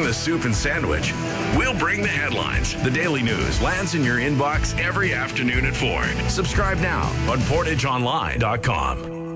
the soup and sandwich. We'll bring the headlines. The Daily News lands in your inbox every afternoon at 4. Subscribe now on PortageOnline.com.